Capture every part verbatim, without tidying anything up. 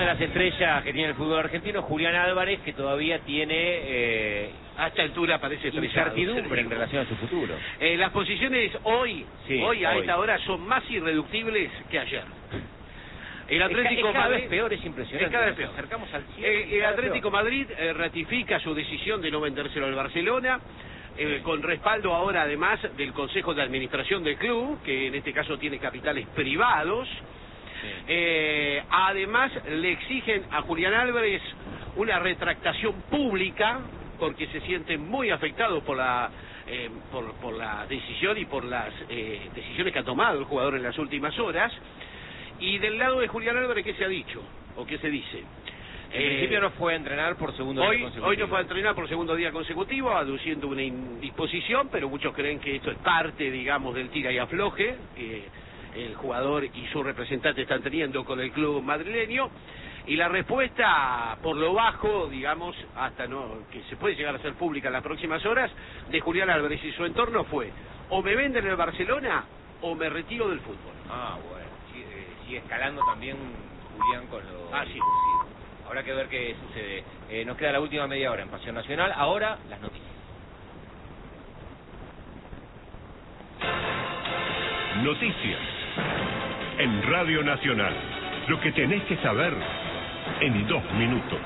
las estrellas que tiene el fútbol argentino, Julián Álvarez, que todavía tiene eh, a esta altura parece estrellado, incertidumbre en relación a su futuro. Eh, las posiciones hoy, sí, hoy a hoy. esta hora son más irreductibles que ayer. El Atlético es cada Madrid vez peor, es impresionante. Es cada vez Nos peor. acercamos al cielo. Eh, el Atlético Madrid eh, ratifica su decisión de no vendérselo al Barcelona, eh, con respaldo ahora además del Consejo de Administración del club, que en este caso tiene capitales privados. Sí. Eh, además le exigen a Julián Álvarez una retractación pública, porque se sienten muy afectados por la eh, por, por la decisión y por las eh, decisiones que ha tomado el jugador en las últimas horas. Y del lado de Julián Álvarez, ¿qué se ha dicho? ¿O qué se dice? En eh, principio no fue a entrenar por segundo hoy, día consecutivo. Hoy no fue a entrenar por segundo día consecutivo, aduciendo una indisposición, pero muchos creen que esto es parte, digamos, del tira y afloje que el jugador y su representante están teniendo con el club madrileño. Y la respuesta, por lo bajo, digamos, hasta no que se puede llegar a ser pública en las próximas horas, de Julián Álvarez y su entorno fue: o me venden el Barcelona o me retiro del fútbol. Ah, bueno. Sigue escalando también Julián con lo ah, sí. discursivo. Habrá que ver qué sucede. Eh, nos queda la última media hora en Pasión Nacional. Ahora, las noticias. Noticias en Radio Nacional. Lo que tenés que saber en dos minutos.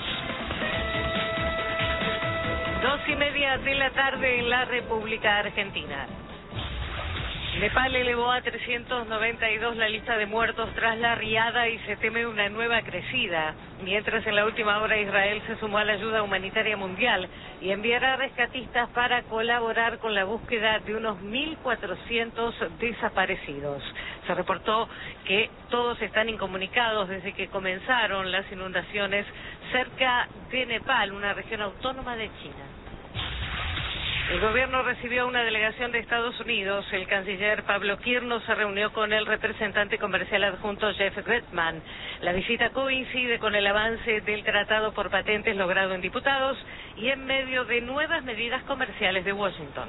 Dos y media de la tarde en la República Argentina. Nepal elevó a trescientos noventa y dos la lista de muertos tras la riada y se teme una nueva crecida. Mientras en la última hora Israel se sumó a la ayuda humanitaria mundial y enviará rescatistas para colaborar con la búsqueda de unos mil cuatrocientos desaparecidos. Se reportó que todos están incomunicados desde que comenzaron las inundaciones cerca de Nepal, una región autónoma de China. El gobierno recibió una delegación de Estados Unidos. El canciller Pablo Quirno se reunió con el representante comercial adjunto Jeff Gretman. La visita coincide con el avance del tratado por patentes logrado en diputados y en medio de nuevas medidas comerciales de Washington.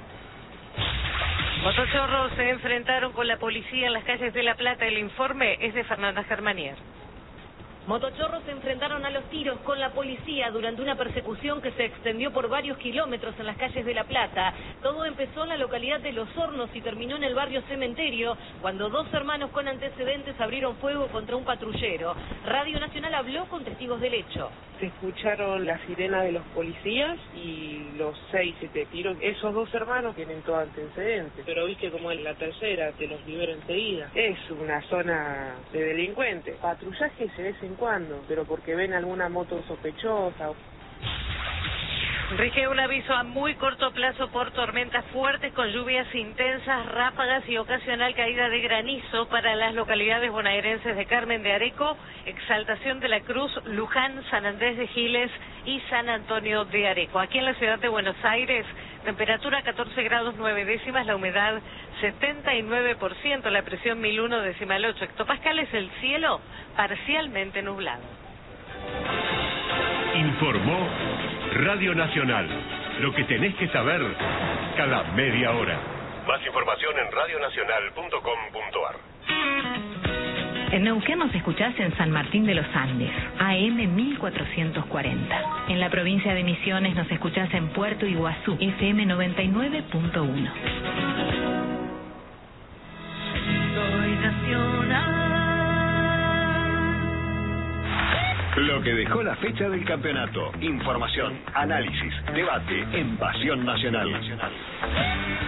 Motochorros se enfrentaron con la policía en las calles de La Plata. El informe es de Fernanda Germanier. Motochorros se enfrentaron a los tiros con la policía durante una persecución que se extendió por varios kilómetros en las calles de La Plata. Todo empezó en la localidad de Los Hornos y terminó en el barrio Cementerio, cuando dos hermanos con antecedentes abrieron fuego contra un patrullero. Radio Nacional habló con testigos del hecho. Se escucharon la sirena de los policías y los seis, siete tiros. Esos dos hermanos tienen todo antecedentes, pero viste como en la tercera te los libero enseguida. Es una zona de delincuentes. Patrullaje se ve en cuando, pero porque ven alguna moto sospechosa. Rige un aviso a muy corto plazo por tormentas fuertes con lluvias intensas, ráfagas y ocasional caída de granizo para las localidades bonaerenses de Carmen de Areco, Exaltación de la Cruz, Luján, San Andrés de Giles y San Antonio de Areco. Aquí en la ciudad de Buenos Aires, temperatura catorce grados nueve décimas, la humedad setenta y nueve por ciento, la presión mil uno decimal ocho hectopascales, el cielo parcialmente nublado. Informó Radio Nacional. Lo que tenés que saber cada media hora. Más información en radionacional punto com punto ar. En Neuquén nos escuchás en San Martín de los Andes, A M mil cuatrocientos cuarenta. En la provincia de Misiones nos escuchás en Puerto Iguazú, F M noventa y nueve punto uno. Soy nacional. Lo que dejó la fecha del campeonato. Información, análisis, debate en Pasión Nacional.